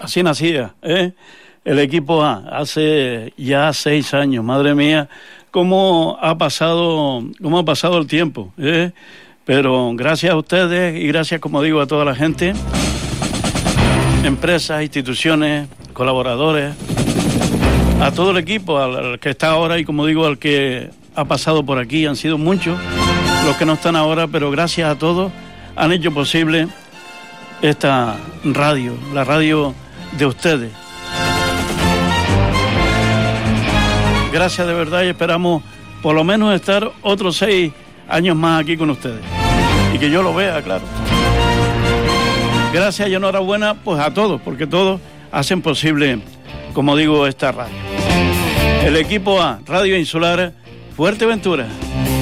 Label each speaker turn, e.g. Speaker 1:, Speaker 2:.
Speaker 1: así nacía, el equipo A, hace ya 6 años, madre mía, cómo ha pasado el tiempo, pero gracias a ustedes y gracias, como digo, a toda la gente, empresas, instituciones, colaboradores, a todo el equipo, al que está ahora y, como digo, al que ha pasado por aquí. Han sido muchos los que no están ahora, pero gracias a todos han hecho posible esta radio, la radio de ustedes. Gracias de verdad y esperamos por lo menos estar otros 6 años más aquí con ustedes. Y que yo lo vea, claro. Gracias y enhorabuena pues a todos, porque todos hacen posible, como digo, esta radio. El equipo A, Radio Insular, Fuerteventura.